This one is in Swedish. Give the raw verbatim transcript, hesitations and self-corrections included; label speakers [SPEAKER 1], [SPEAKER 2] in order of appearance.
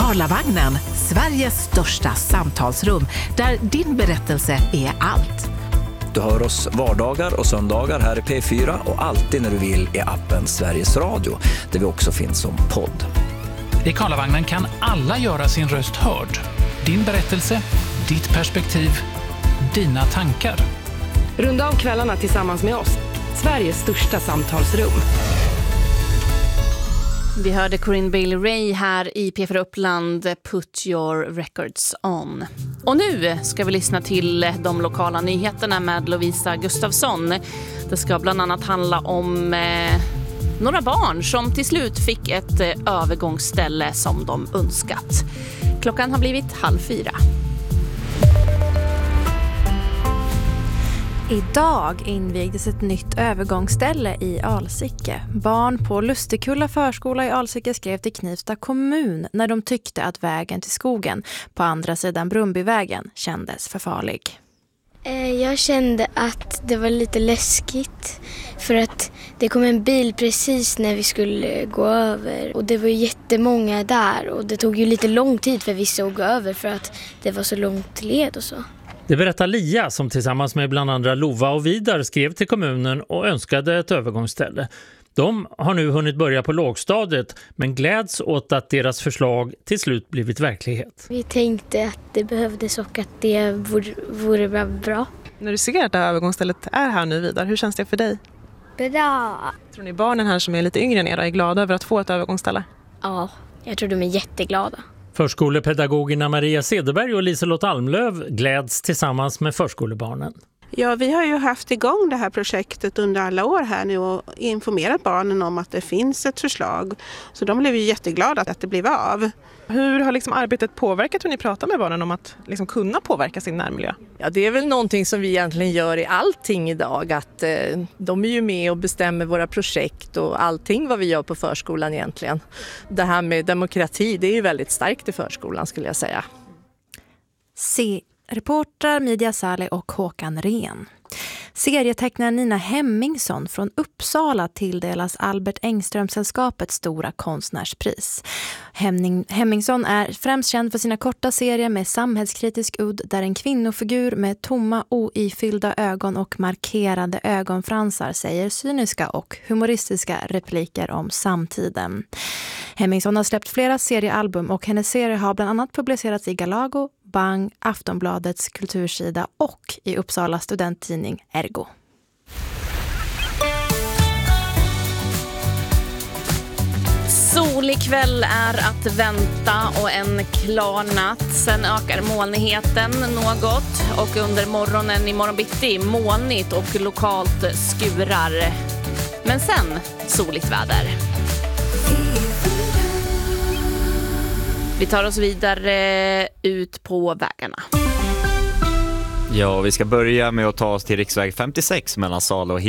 [SPEAKER 1] Karlavagnen, Sveriges största samtalsrum där din berättelse är allt.
[SPEAKER 2] Du hör oss vardagar och söndagar här i P fyra och alltid när du vill i appen Sveriges Radio, där vi också finns som podd.
[SPEAKER 3] I Karlavagnen kan alla göra sin röst hörd. Din berättelse, ditt perspektiv, dina tankar.
[SPEAKER 4] Runda av kvällarna tillsammans med oss. Sveriges största samtalsrum.
[SPEAKER 5] Vi hörde Corinne Bailey Rae här i P fyra Uppland, Put Your Records On. Och nu ska vi lyssna till de lokala nyheterna med Lovisa Gustafsson. Det ska bland annat handla om eh, några barn som till slut fick ett eh, övergångsställe som de önskat. Klockan har blivit halv fyra.
[SPEAKER 6] Idag invigdes ett nytt övergångsställe i Alsike. Barn på Lustigkulla förskola i Alsike skrev till Knivsta kommun när de tyckte att vägen till skogen på andra sidan Brumbyvägen kändes för farlig.
[SPEAKER 7] Jag kände att det var lite läskigt för att det kom en bil precis när vi skulle gå över. Och det var jättemånga där och det tog ju lite lång tid för vissa att gå över för att det var så långt led och så.
[SPEAKER 8] Det berättar Lia som tillsammans med bland andra Lova och Vidar skrev till kommunen och önskade ett övergångsställe. De har nu hunnit börja på lågstadiet men gläds åt att deras förslag till slut blivit verklighet.
[SPEAKER 7] Vi tänkte att det behövdes och att det vore, vore bra.
[SPEAKER 9] När du ser att det här övergångsstället är här nu, Vidar, hur känns det för dig?
[SPEAKER 7] Bra!
[SPEAKER 9] Tror ni barnen här som är lite yngre än er är glada över att få ett övergångsställe?
[SPEAKER 7] Ja, jag tror de är jätteglada.
[SPEAKER 8] Förskolepedagogerna Maria Cederberg och Liselott Almlöv gläds tillsammans med förskolebarnen.
[SPEAKER 10] Ja, vi har ju haft igång det här projektet under alla år här nu och informerat barnen om att det finns ett förslag. Så de blev ju jätteglada att det blev av.
[SPEAKER 9] Hur har liksom arbetet påverkat hur ni pratar med barnen om att liksom kunna påverka sin närmiljö?
[SPEAKER 11] Ja, det är väl någonting som vi egentligen gör i allting idag. Att eh, de är ju med och bestämmer våra projekt och allting vad vi gör på förskolan egentligen. Det här med demokrati, det är ju väldigt starkt i förskolan skulle jag säga.
[SPEAKER 6] Se. Reportrar Midja Saleh och Håkan Ren. Serietecknaren Nina Hemmingsson från Uppsala tilldelas Albert Engström-sällskapets stora konstnärspris. Hemming, Hemmingsson är främst känd för sina korta serier med samhällskritisk udd där en kvinnofigur med tomma oifyllda ögon och markerade ögonfransar säger cyniska och humoristiska repliker om samtiden. Hemmingsson har släppt flera seriealbum och hennes serier har bland annat publicerats i Galago, Bang, Aftonbladets kultursida och i Uppsala studenttidning Ergo.
[SPEAKER 5] Solig kväll är att vänta och en klar natt. Sen ökar molnigheten något och under morgonen i morgonbitti molnigt och lokalt skurar. Men sen soligt väder. Vi tar oss vidare ut på vägarna.
[SPEAKER 12] Ja, vi ska börja med att ta oss till riksväg femtiosex mellan Sala och